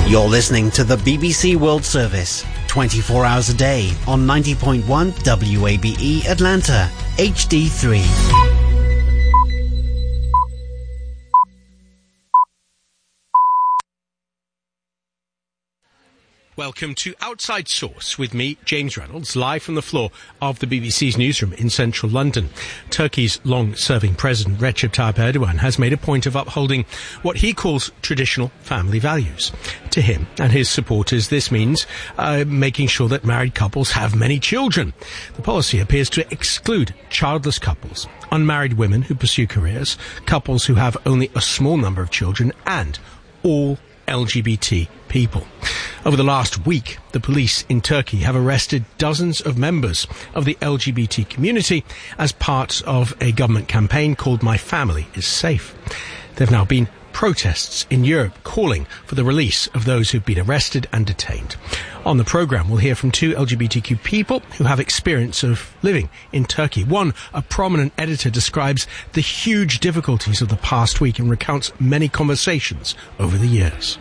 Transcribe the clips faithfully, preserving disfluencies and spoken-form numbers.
You're listening to the B B C World Service, twenty-four hours a day on ninety point one W A B E Atlanta, H D three. Welcome to Outside Source with me, James Reynolds, live from the floor of the B B C's newsroom in central London. Turkey's long-serving president, Recep Tayyip Erdogan, has made a point of upholding what he calls traditional family values. To him and his supporters, this means uh, making sure that married couples have many children. The policy appears to exclude childless couples, unmarried women who pursue careers, couples who have only a small number of children, and all L G B T people. Over the last week, the police in Turkey have arrested dozens of members of the L G B T community as part of a government campaign called My Family is Safe. There have now been protests in Europe calling for the release of those who've been arrested and detained. On the programme, we'll hear from two L G B T Q people who have experience of living in Turkey. One, a prominent editor, describes the huge difficulties of the past week and recounts many conversations over the years.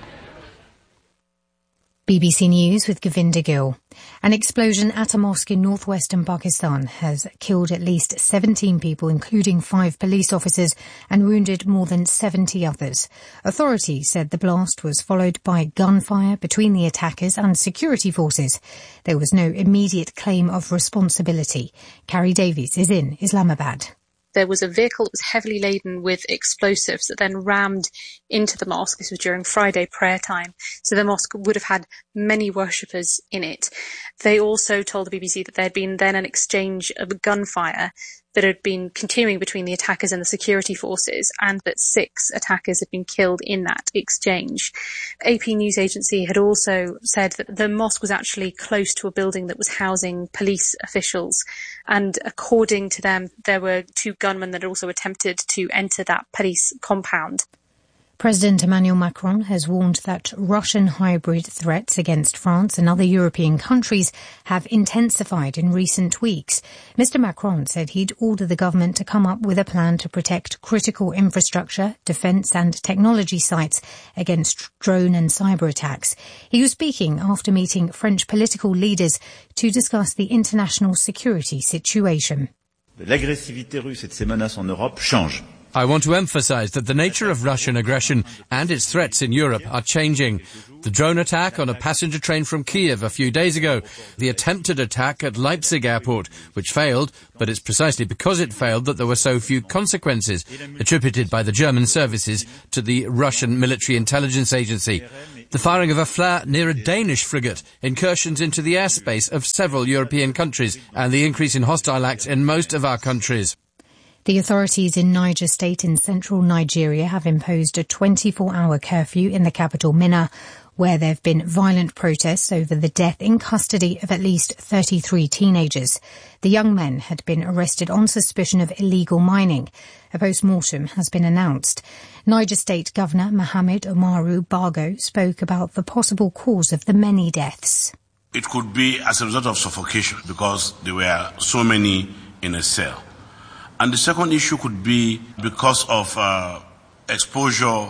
B B C News with Govinda Gill. An explosion at a mosque in northwestern Pakistan has killed at least seventeen people, including five police officers, and wounded more than seventy others. Authorities said the blast was followed by gunfire between the attackers and security forces. There was no immediate claim of responsibility. Carrie Davies is in Islamabad. There was a vehicle that was heavily laden with explosives that then rammed into the mosque. This was during Friday prayer time. So the mosque would have had many worshippers in it. They also told the B B C that there had been then an exchange of gunfire that had been continuing between the attackers and the security forces, and that six attackers had been killed in that exchange. A P news agency had also said that the mosque was actually close to a building that was housing police officials, and according to them, there were two gunmen that had also attempted to enter that police compound. President Emmanuel Macron has warned that Russian hybrid threats against France and other European countries have intensified in recent weeks. Mister Macron said he'd order the government to come up with a plan to protect critical infrastructure, defence and technology sites against drone and cyber attacks. He was speaking after meeting French political leaders to discuss the international security situation. L'agressivité russe et de ses menaces en Europe change. I want to emphasize that the nature of Russian aggression and its threats in Europe are changing. The drone attack on a passenger train from Kiev a few days ago, the attempted attack at Leipzig airport, which failed, but it's precisely because it failed that there were so few consequences, attributed by the German services to the Russian military intelligence agency. The firing of a flare near a Danish frigate, incursions into the airspace of several European countries, and the increase in hostile acts in most of our countries. The authorities in Niger State in central Nigeria have imposed a twenty-four hour curfew in the capital, Minna, where there have been violent protests over the death in custody of at least thirty-three teenagers. The young men had been arrested on suspicion of illegal mining. A post-mortem has been announced. Niger State Governor Mohamed Umaru Bago spoke about the possible cause of the many deaths. It could be as a result of suffocation because there were so many in a cell. And the second issue could be because of uh, exposure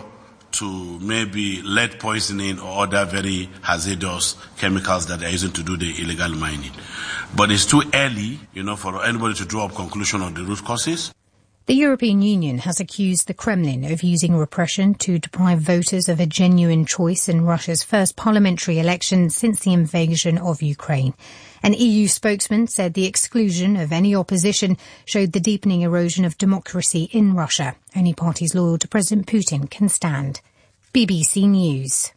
to maybe lead poisoning or other very hazardous chemicals that they're using to do the illegal mining. But it's too early, you know, for anybody to draw up conclusion on the root causes. The European Union has accused the Kremlin of using repression to deprive voters of a genuine choice in Russia's first parliamentary election since the invasion of Ukraine. An E U spokesman said the exclusion of any opposition showed the deepening erosion of democracy in Russia. Only parties loyal to President Putin can stand. B B C News.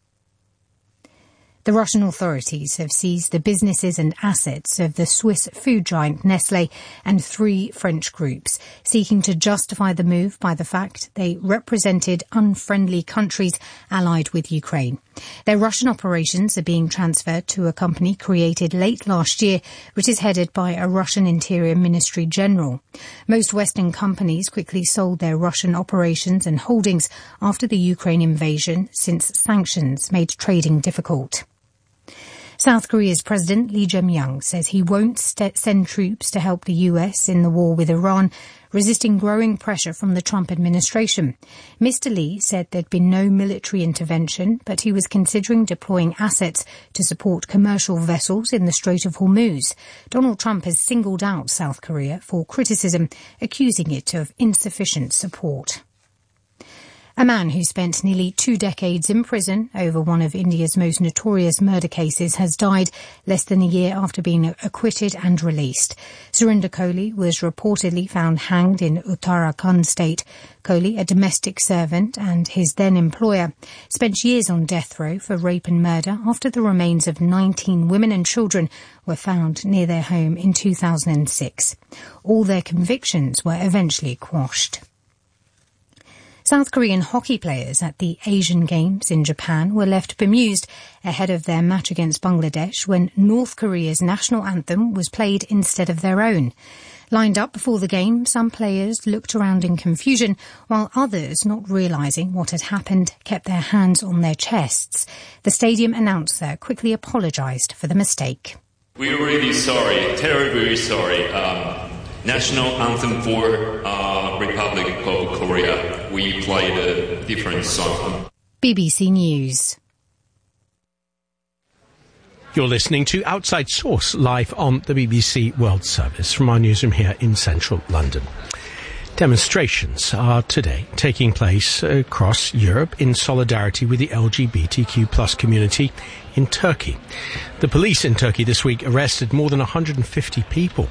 The Russian authorities have seized the businesses and assets of the Swiss food giant Nestlé and three French groups, seeking to justify the move by the fact they represented unfriendly countries allied with Ukraine. Their Russian operations are being transferred to a company created late last year, which is headed by a Russian Interior Ministry general. Most Western companies quickly sold their Russian operations and holdings after the Ukraine invasion, since sanctions made trading difficult. South Korea's President Lee Jae-myung says he won't st- send troops to help the U S in the war with Iran, resisting growing pressure from the Trump administration. Mister Lee said there'd been no military intervention, but he was considering deploying assets to support commercial vessels in the Strait of Hormuz. Donald Trump has singled out South Korea for criticism, accusing it of insufficient support. A man who spent nearly two decades in prison over one of India's most notorious murder cases has died less than a year after being acquitted and released. Surinder Kohli was reportedly found hanged in Uttarakhand state. Kohli, a domestic servant and his then-employer, spent years on death row for rape and murder after the remains of nineteen women and children were found near their home in two thousand six. All their convictions were eventually quashed. South Korean hockey players at the Asian Games in Japan were left bemused ahead of their match against Bangladesh when North Korea's national anthem was played instead of their own. Lined up before the game, some players looked around in confusion, while others, not realising what had happened, kept their hands on their chests. The stadium announcer quickly apologised for the mistake. We're really sorry, terribly sorry. Um, national anthem for uh, Republic of Korea. We played a different song. B B C News. You're listening to Outside Source live on the B B C World Service from our newsroom here in central London. Demonstrations are today taking place across Europe in solidarity with the L G B T Q plus community in Turkey. The police in Turkey this week arrested more than one hundred fifty people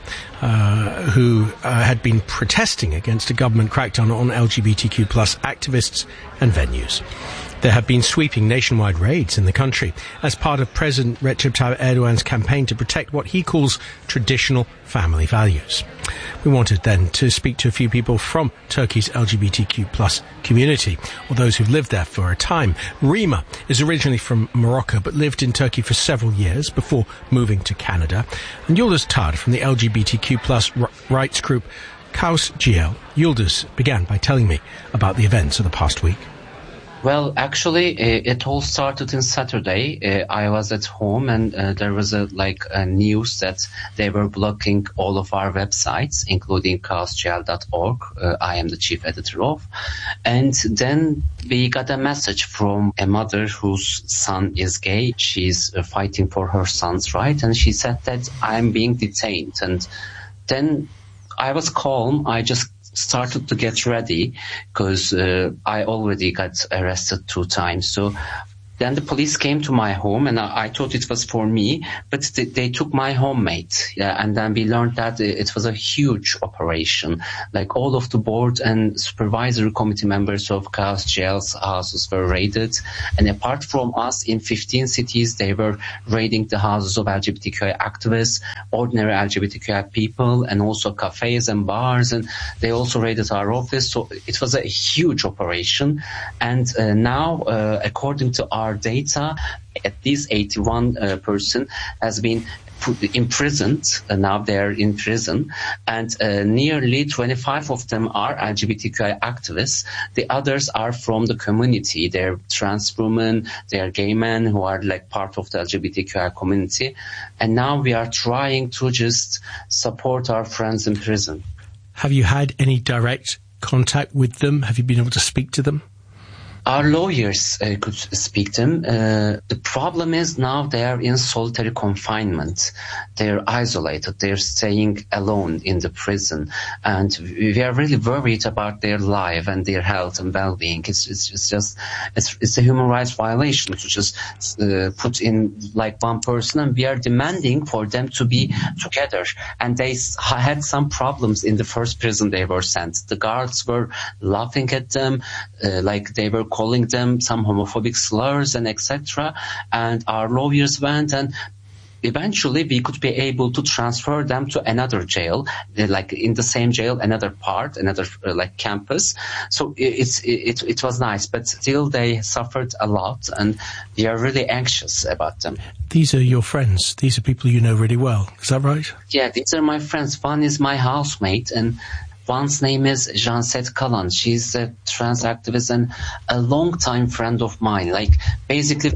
uh, who uh, had been protesting against a government crackdown on L G B T Q plus activists and venues. There have been sweeping nationwide raids in the country as part of President Recep Tayyip Erdogan's campaign to protect what he calls traditional family values. We wanted then to speak to a few people from Turkey's L G B T Q plus community, or those who've lived there for a time. Rima is originally from Morocco but lived in Turkey for several years before moving to Canada. And Yıldız Tar from the L G B T Q plus r- rights group Kaos G L. Yıldız began by telling me about the events of the past week. Well, actually, it all started in Saturday. Uh, I was at home and uh, there was a like a news that they were blocking all of our websites, including kaos g l dot org. Uh, I am the chief editor of. And then we got a message from a mother whose son is gay. She's uh, fighting for her son's right. And she said that I'm being detained. And then I was calm. I just started to get ready because uh, I already got arrested two times. So then the police came to my home and I, I thought it was for me, but they, they took my homemate. Yeah, and then we learned that it was a huge operation. Like all of the board and supervisory committee members of Kaos G L's houses were raided. And apart from us, in fifteen cities, they were raiding the houses of L G B T Q I activists, ordinary L G B T Q I people, and also cafes and bars. And they also raided our office. So it was a huge operation. And uh, now, uh, according to our data, at least eighty-one uh, person has been put, imprisoned. Uh, now they're in prison, and uh, nearly twenty-five of them are L G B T Q I activists. The others are from the community. They're trans women, they're gay men who are like part of the L G B T Q I community. And now we are trying to just support our friends in prison. Have you had any direct contact with them? Have you been able to speak to them? Our lawyers uh, could speak to them. Uh, the problem is now they are in solitary confinement. They're isolated. They're staying alone in the prison. And we are really worried about their life and their health and well-being. It's, it's, it's just, it's, it's a human rights violation to just uh, put in like one person. And we are demanding for them to be together. And they had some problems in the first prison they were sent. The guards were laughing at them, uh, like they were calling them some homophobic slurs and et cetera. And our lawyers went and eventually we could be able to transfer them to another jail, like in the same jail, another part, another uh, like campus. So it's, it, it was nice, but still they suffered a lot and we are really anxious about them. These are your friends. These are people you know really well. Is that right? Yeah, these are my friends. One is my housemate and one's name is Janset Kalan. She's a trans activist and a long-time friend of mine. Like, basically, we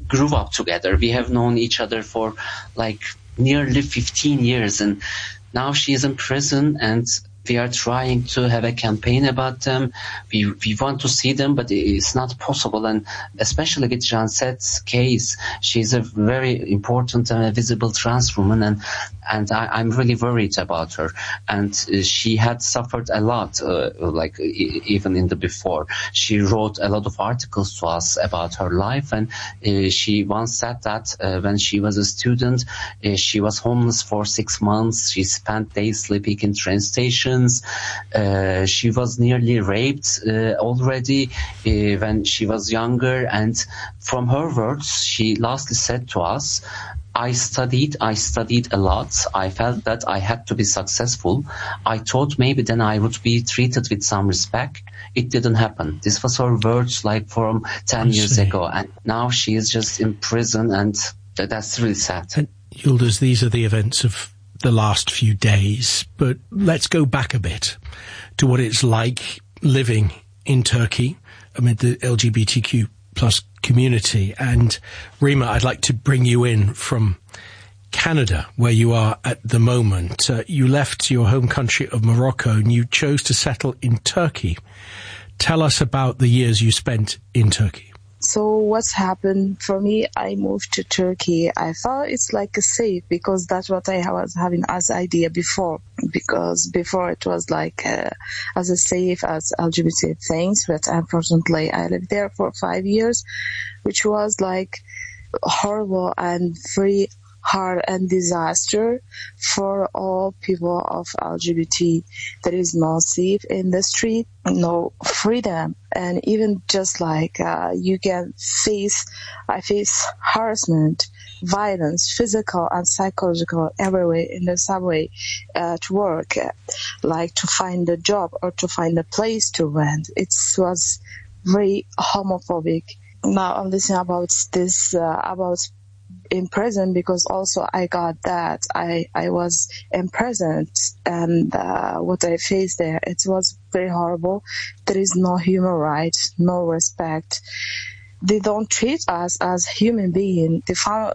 grew up together. We have known each other for like nearly fifteen years, and now she is in prison, and we are trying to have a campaign about them. We we want to see them, but it's not possible. And especially with Janset's case, she's a very important and visible trans woman, and and I, I'm really worried about her. And uh, she had suffered a lot, uh, like e- even in the before. She wrote a lot of articles to us about her life, and uh, she once said that uh, when she was a student, uh, she was homeless for six months. She spent days sleeping in train stations. Uh, she was nearly raped uh, already uh, when she was younger. And from her words, she lastly said to us, I studied, I studied a lot. I felt that I had to be successful. I thought maybe then I would be treated with some respect. It didn't happen. This was her words like from ten years ago. And now she is just in prison, and th- that's really sad. And Yildiz, these are the events of the last few days, but let's go back a bit to what it's like living in Turkey amid the L G B T Q plus community. And Rima, I'd like to bring you in from Canada, where you are at the moment. Uh, you left your home country of Morocco and you chose to settle in Turkey. Tell us about the years you spent in Turkey. So what's happened for me, I moved to Turkey. I thought it's like a safe, because that's what I was having as idea before. Because before it was like uh, as a safe as L G B T things, but unfortunately I lived there for five years, which was like horrible and very hard and disaster for all people of L G B T. There is no safe in the street, no freedom, and even just like uh, you can face, I face harassment, violence, physical and psychological, everywhere in the subway uh, to work, uh, like to find a job or to find a place to rent. It was very homophobic. Now I'm listening about this, uh, about in prison, because also I got that. I, I was imprisoned, and uh, what I faced there, it was very horrible. There is no human rights, no respect. They don't treat us as human beings. They found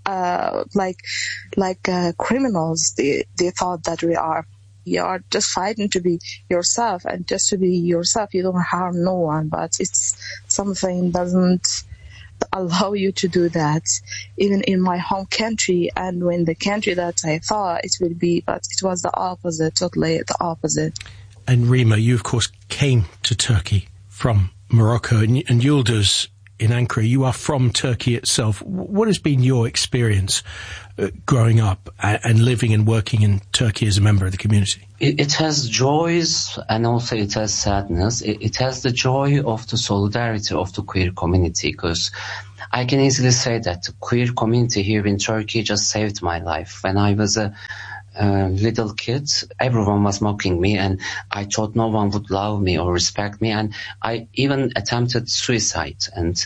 uh, like like uh, criminals. They they thought that we are. You are just fighting to be yourself, and just to be yourself, you don't harm no one. But it's something doesn't allow you to do that, even in my home country, and when the country that I thought it would be, but it was the opposite, totally the opposite. And Rima, you of course came to Turkey from Morocco, and, and Yildiz in Ankara, you are from Turkey itself. What has been your experience uh, growing up and, and living and working in Turkey as a member of the community? It, it has joys, and also it has sadness. It, it has the joy of the solidarity of the queer community, because I can easily say that the queer community here in Turkey just saved my life. When I was a Uh, little kid, everyone was mocking me, and I thought no one would love me or respect me, and I even attempted suicide, and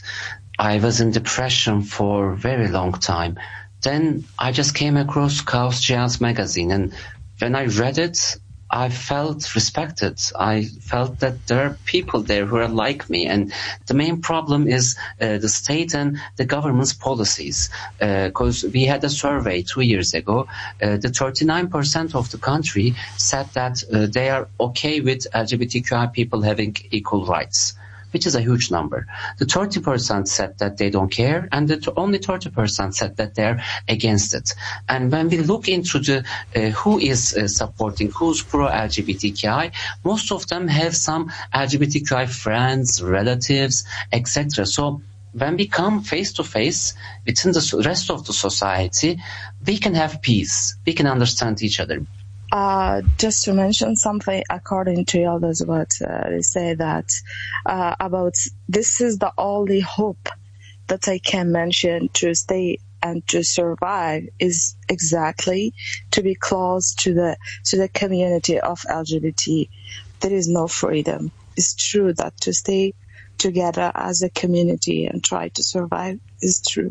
I was in depression for a very long time. Then I just came across Chaos Jazz magazine, and when I read it, I felt respected. I felt that there are people there who are like me. And the main problem is uh, the state and the government's policies. Because uh, we had a survey two years ago. Uh, the thirty-nine percent of the country said that uh, they are okay with L G B T Q I people having equal rights, which is a huge number. The thirty percent said that they don't care, and the only thirty percent said that they're against it. And when we look into the uh, who is uh, supporting, who's pro-L G B T Q I, most of them have some L G B T Q I friends, relatives, et cetera. So when we come face to face within the rest of the society, we can have peace. We can understand each other. Uh, just to mention something, according to Yildiz, what uh, they say that uh, about this is the only hope that I can mention to stay and to survive is exactly to be close to the to the community of L G B T. There is no freedom. It's true that to stay together as a community and try to survive is true.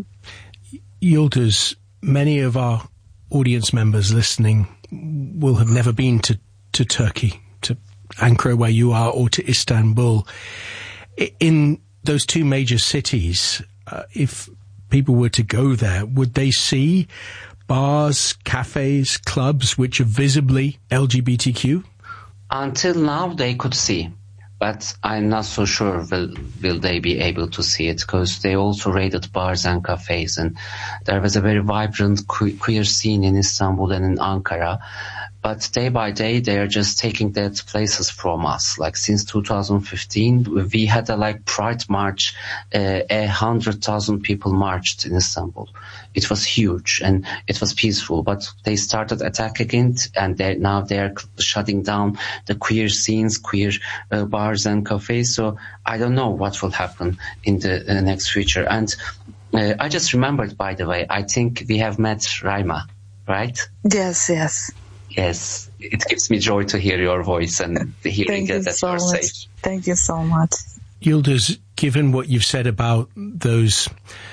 Yildiz, many of our audience members listening will have never been to, to Turkey, to Ankara where you are, or to Istanbul. In those two major cities, uh, if people were to go there, would they see bars, cafes, clubs which are visibly L G B T Q? Until now, they could see. But I'm not so sure will will they be able to see it, because they also raided bars and cafes, and there was a very vibrant que- queer scene in Istanbul and in Ankara. But day by day, they are just taking that places from us. Like since two thousand fifteen, we had a like Pride March, uh, a hundred thousand people marched in Istanbul. It was huge and it was peaceful, but they started attacking it, and they, now they are shutting down the queer scenes, queer uh, bars and cafes. So I don't know what will happen in the uh, next future. And uh, I just remembered, by the way, I think we have met Raima, right? Yes, yes. Yes, it gives me joy to hear your voice and hearing that so you're much. safe. Thank you so much. Yildiz, given what you've said about those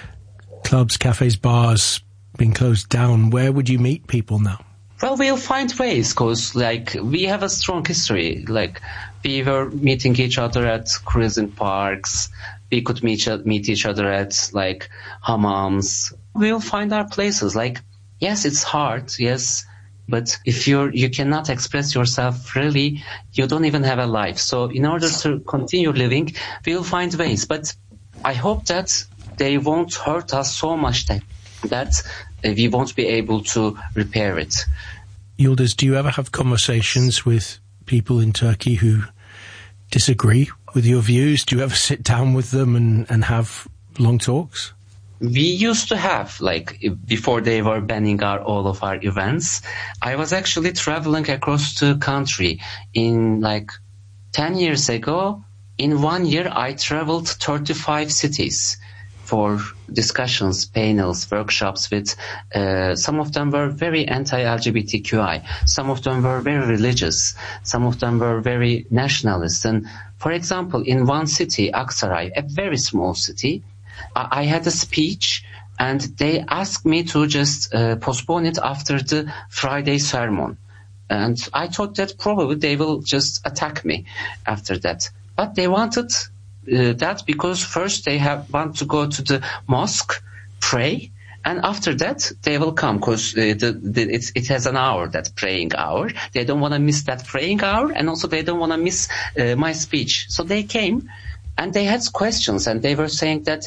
clubs, cafes, bars being closed down, where would you meet people now? Well, we'll find ways, because like we have a strong history. Like we were meeting each other at cruising parks. We could meet meet each other at like hammams. We'll find our places. Like, yes, it's hard. Yes. But if you're, you cannot express yourself freely, you don't even have a life. So in order to continue living, we'll find ways. But I hope that they won't hurt us so much that, that we won't be able to repair it. Yildiz, do you ever have conversations with people in Turkey who disagree with your views? Do you ever sit down with them and, and have long talks? We used to have, like, before they were banning our, all of our events, I was actually traveling across the country. In, like, ten years ago, in one year, I traveled thirty-five cities for discussions, panels, workshops with, uh, some of them were very anti-L G B T Q I. Some of them were very religious. Some of them were very nationalist. And, for example, in one city, Aksaray, a very small city, I had a speech, and they asked me to just uh, postpone it after the Friday sermon. And I thought that probably they will just attack me after that. But they wanted uh, that because first they have want to go to the mosque, pray, and after that they will come, because uh, the, the, it's, it has an hour, that praying hour. They don't want to miss that praying hour, and also they don't want to miss uh, my speech. So they came. And they had questions, and they were saying that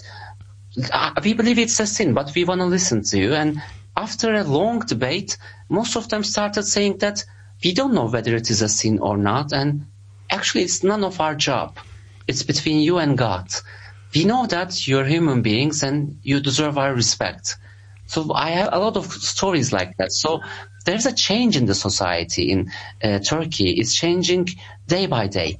uh, we believe it's a sin, but we want to listen to you. And after a long debate, most of them started saying that we don't know whether it is a sin or not, and actually it's none of our job. It's between you and God. We know that you're human beings and you deserve our respect. So I have a lot of stories like that. So there's a change in the society in uh, Turkey. It's changing day by day.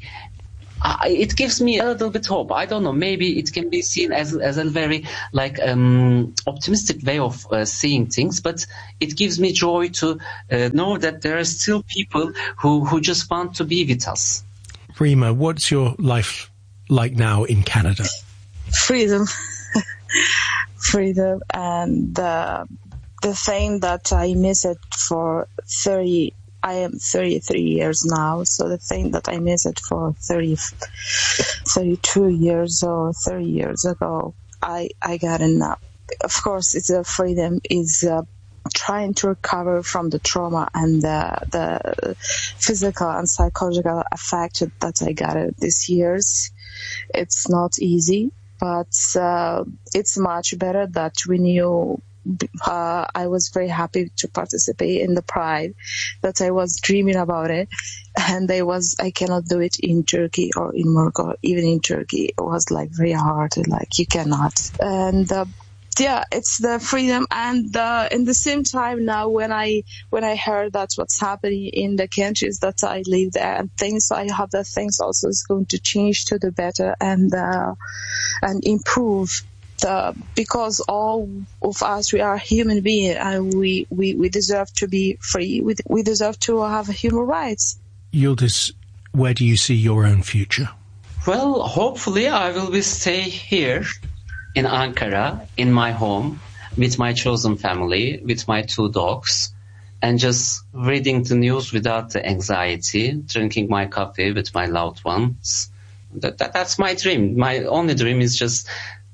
I, it gives me a little bit hope. I don't know. Maybe it can be seen as as a very like um, optimistic way of uh, seeing things, but it gives me joy to uh, know that there are still people who, who just want to be with us. Rima, what's your life like now in Canada? Freedom, freedom, and uh, the thing that I miss it for thirty. I am thirty-three years now, so the thing that I missed it for thirty, thirty-two years or thirty years ago, I, I got enough. Of course, it's a freedom is uh, trying to recover from the trauma and the, the physical and psychological effect that I got it these years. It's not easy, but uh, it's much better that when you Uh, I was very happy to participate in the Pride, that I was dreaming about it, and I was I cannot do it in Turkey or in Morocco. Even in Turkey, it was like very hard, like you cannot. And uh, yeah, it's the freedom, and uh, in the same time now, when I when I heard that's what's happening in the countries that I live there, and things I hope that things also is going to change to the better and uh, and improve. Uh, because all of us, we are human beings, and we, we, we deserve to be free. We, we deserve to have human rights. Yildiz, where do you see your own future? Well, hopefully I will be stay here in Ankara, in my home, with my chosen family, with my two dogs, and just reading the news without the anxiety, drinking my coffee with my loved ones. That, that that's my dream. My only dream is just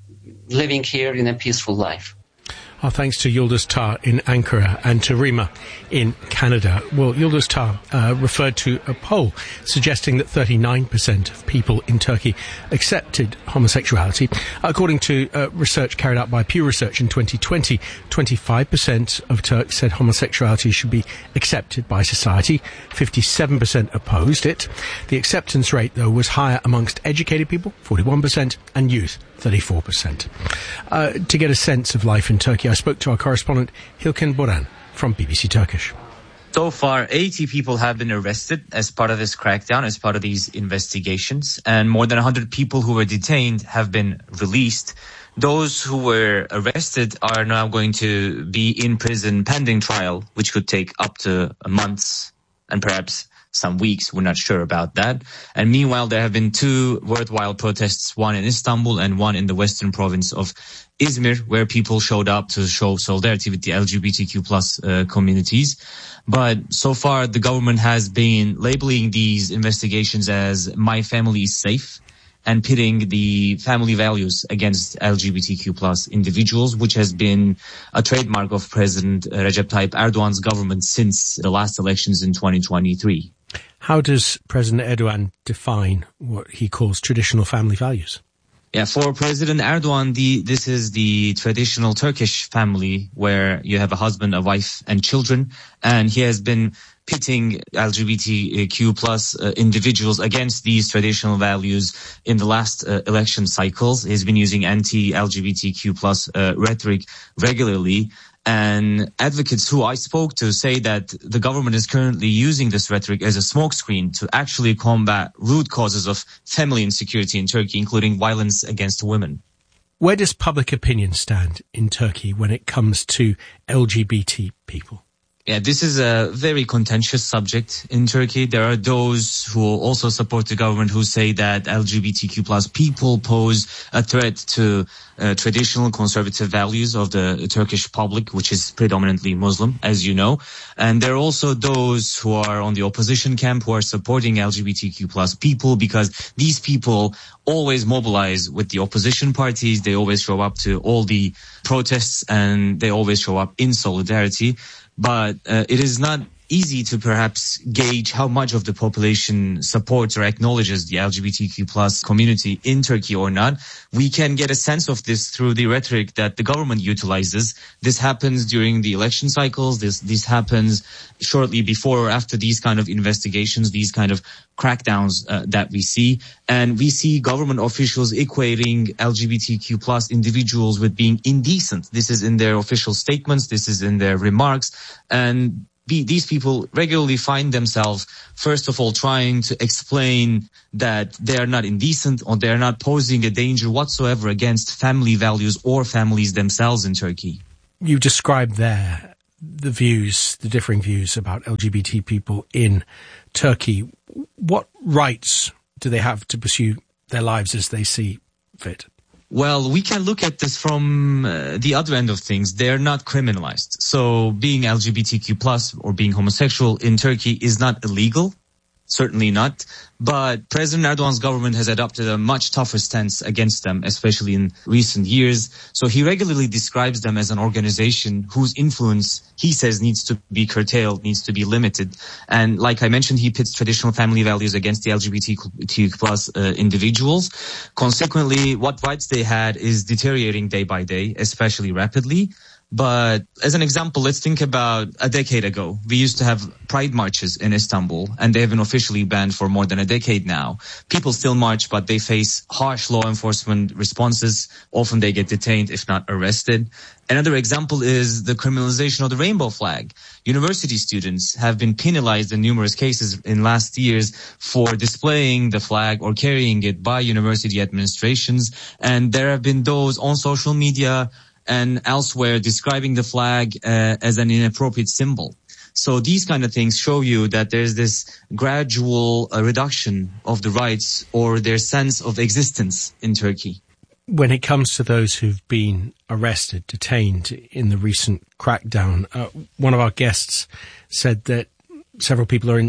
living here in a peaceful life. Our thanks to Yıldız Tar in Ankara and to Rima in Canada. Well, Yıldız Tar uh, referred to a poll suggesting that thirty-nine percent of people in Turkey accepted homosexuality. According to uh, research carried out by Pew Research in twenty twenty, twenty-five percent of Turks said homosexuality should be accepted by society. fifty-seven percent opposed it. The acceptance rate, though, was higher amongst educated people, forty-one percent, and youth, thirty-four percent. Uh, to get a sense of life in Turkey, I spoke to our correspondent Hilken Boran from B B C Turkish. So far, eighty people have been arrested as part of this crackdown, as part of these investigations, and more than one hundred people who were detained have been released. Those who were arrested are now going to be in prison pending trial, which could take up to months and perhaps some weeks. We're not sure about that. And meanwhile, there have been two worthwhile protests, one in Istanbul and one in the western province of Izmir, where people showed up to show solidarity with the L G B T Q plus uh, communities. But so far, the government has been labeling these investigations as "My family is safe" and pitting the family values against L G B T Q plus individuals, which has been a trademark of President Recep Tayyip Erdogan's government since the last elections in twenty twenty-three. How does President Erdogan define what he calls traditional family values? Yeah, for President Erdogan, the, this is the traditional Turkish family where you have a husband, a wife, and children. And he has been pitting L G B T Q plus uh, individuals against these traditional values in the last uh, election cycles. He's been using anti-L G B T Q plus uh, rhetoric regularly. And advocates who I spoke to say that the government is currently using this rhetoric as a smokescreen to actually combat root causes of family insecurity in Turkey, including violence against women. Where does public opinion stand in Turkey when it comes to L G B T people? Yeah, this is a very contentious subject in Turkey. There are those who also support the government who say that L G B T Q plus people pose a threat to uh, traditional conservative values of the Turkish public, which is predominantly Muslim, as you know. And there are also those who are on the opposition camp who are supporting L G B T Q plus people because these people always mobilize with the opposition parties. They always show up to all the protests and they always show up in solidarity. But uh, it is not easy to perhaps gauge how much of the population supports or acknowledges the L G B T Q plus community in Turkey or not. We can get a sense of this through the rhetoric that the government utilizes. This happens during the election cycles. This, this happens shortly before or after these kind of investigations, these kind of crackdowns uh, that we see. And we see government officials equating L G B T Q plus individuals with being indecent. This is in their official statements. This is in their remarks. And Be, these people regularly find themselves, first of all, trying to explain that they are not indecent or they are not posing a danger whatsoever against family values or families themselves in Turkey. You described there the views, the differing views about L G B T people in Turkey. What rights do they have to pursue their lives as they see fit? Well, we can look at this from uh, the other end of things. They're not criminalized. So being L G B T Q plus or being homosexual in Turkey is not illegal. Certainly not. But President Erdogan's government has adopted a much tougher stance against them, especially in recent years. So he regularly describes them as an organization whose influence, he says, needs to be curtailed, needs to be limited. And like I mentioned, he pits traditional family values against the L G B T Q plus uh, individuals. Consequently, what rights they had is deteriorating day by day, especially rapidly. But as an example, let's think about a decade ago. We used to have pride marches in Istanbul, and they have been officially banned for more than a decade now. People still march, but they face harsh law enforcement responses. Often they get detained, if not arrested. Another example is the criminalization of the rainbow flag. University students have been penalized in numerous cases in last years for displaying the flag or carrying it by university administrations. And there have been those on social media and elsewhere describing the flag uh, as an inappropriate symbol. So these kind of things show you that there's this gradual uh, reduction of the rights or their sense of existence in Turkey. When it comes to those who've been arrested, detained in the recent crackdown, uh, one of our guests said that several people are in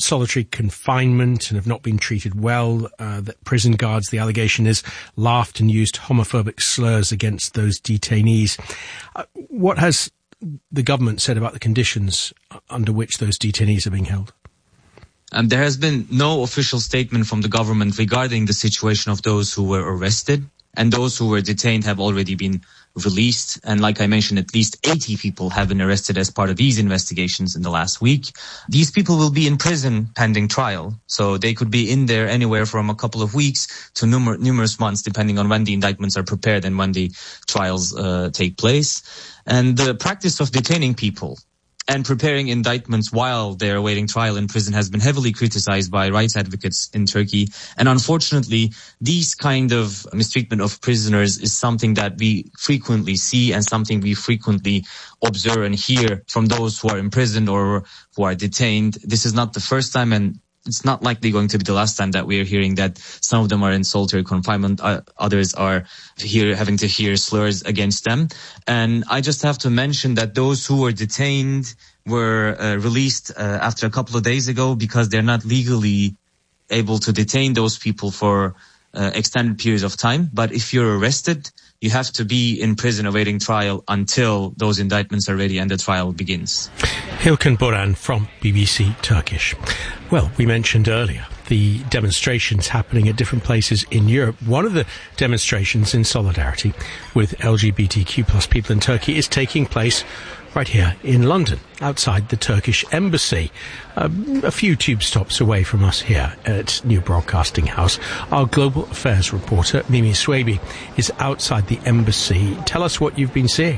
solitary confinement and have not been treated well. Uh, that prison guards, the allegation is, laughed and used homophobic slurs against those detainees. Uh, what has the government said about the conditions under which those detainees are being held? Um, there has been no official statement from the government regarding the situation of those who were arrested, and those who were detained have already been released. And like I mentioned, at least eighty people have been arrested as part of these investigations in the last week. These people will be in prison pending trial, so they could be in there anywhere from a couple of weeks to numer- numerous months, depending on when the indictments are prepared and when the trials uh, take place. And the practice of detaining people and preparing indictments while they're awaiting trial in prison has been heavily criticized by rights advocates in Turkey. And unfortunately, these kind of mistreatment of prisoners is something that we frequently see and something we frequently observe and hear from those who are imprisoned or who are detained. This is not the first time, and it's not likely going to be the last time that we are hearing that some of them are in solitary confinement, uh, others are here having to hear slurs against them. And I just have to mention that those who were detained were uh, released uh, after a couple of days ago because they're not legally able to detain those people for uh, extended periods of time. But if you're arrested, you have to be in prison awaiting trial until those indictments are ready and the trial begins. Hilkun Boran from B B C Turkish. Well, we mentioned earlier the demonstrations happening at different places in Europe. One of the demonstrations in solidarity with L G B T Q plus people in Turkey is taking place right here in London, outside the Turkish embassy, uh, a few tube stops away from us here at New Broadcasting House. Our global affairs reporter, Mimi Swaby, is outside the embassy. Tell us what you've been seeing.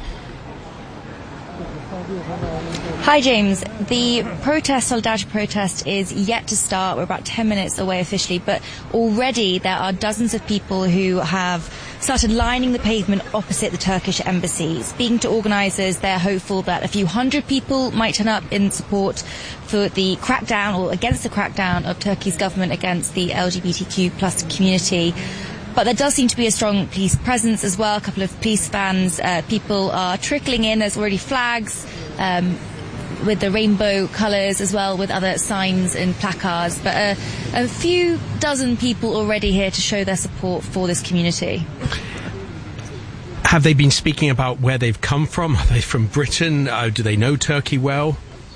Hi, James. The protest, Solidarity protest, is yet to start. We're about ten minutes away officially, but already there are dozens of people who have started lining the pavement opposite the Turkish embassy. Speaking to organisers, they're hopeful that a few hundred people might turn up in support for the crackdown, or against the crackdown of Turkey's government against the L G B T Q plus community. But there does seem to be a strong police presence as well. A couple of police vans, uh, people are trickling in. There's already flags um, with the rainbow colours, as well with other signs and placards. But uh, a few dozen people already here to show their support for this community. Have they been speaking about where they've come from? Are they from Britain? Uh, do they know Turkey well?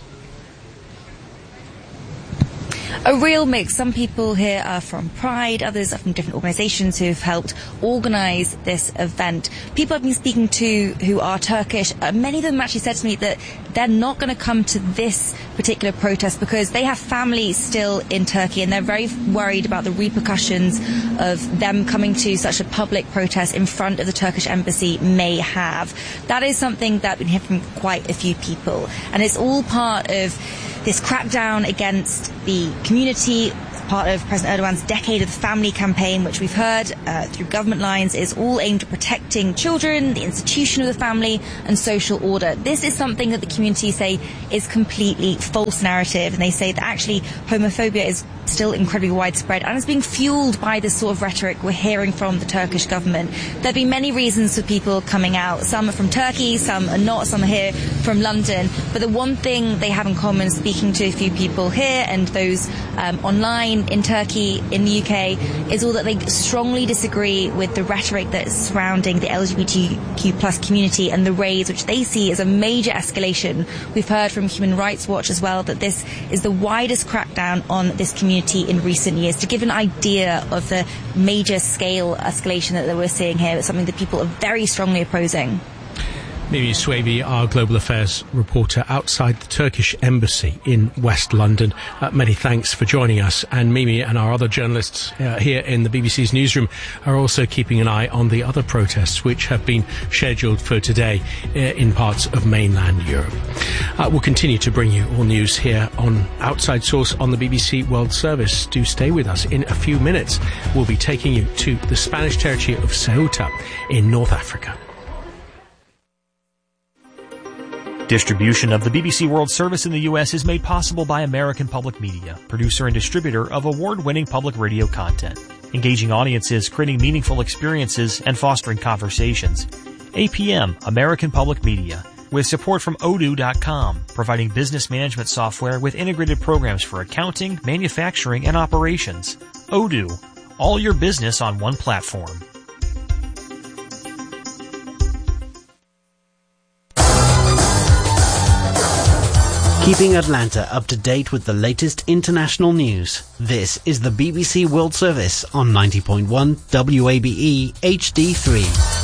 A real mix. Some people here are from Pride, others are from different organisations who've helped organise this event. People I've been speaking to who are Turkish, uh, many of them actually said to me that they're not going to come to this particular protest because they have family still in Turkey, and they're very worried about the repercussions of them coming to such a public protest in front of the Turkish embassy may have. That is something that we hear from quite a few people, and it's all part of this crackdown against the community, part of President Erdogan's Decade of the Family campaign, which we've heard uh, through government lines is all aimed at protecting children, the institution of the family, and social order. This is something that the community say is completely false narrative, and they say that actually homophobia is still incredibly widespread and is being fueled by this sort of rhetoric we're hearing from the Turkish government. There have been many reasons for people coming out. Some are from Turkey, some are not, some are here from London. But the one thing they have in common, speaking to a few people here and those um, online in Turkey, in the U K, is all that they strongly disagree with the rhetoric that is surrounding the L G B T Q plus community and the raids, which they see as a major escalation. We've heard from Human Rights Watch as well that this is the widest crackdown on this community in recent years. To give an idea of the major scale escalation that we're seeing here, it's something that people are very strongly opposing. Mimi Swaby, our global affairs reporter outside the Turkish embassy in West London. Uh, many thanks for joining us. And Mimi and our other journalists uh, here in the B B C's newsroom are also keeping an eye on the other protests which have been scheduled for today uh, in parts of mainland Europe. Uh, we'll continue to bring you all news here on Outside Source on the B B C World Service. Do stay with us. In a few minutes, we'll be taking you to the Spanish territory of Ceuta in North Africa. Distribution of the B B C World Service in the U S is made possible by American Public Media, producer and distributor of award-winning public radio content, engaging audiences, creating meaningful experiences, and fostering conversations. A P M, American Public Media, with support from odoo dot com, providing business management software with integrated programs for accounting, manufacturing, and operations. Odoo, all your business on one platform. Keeping Atlanta up to date with the latest international news. This is the B B C World Service on ninety point one W A B E H D three.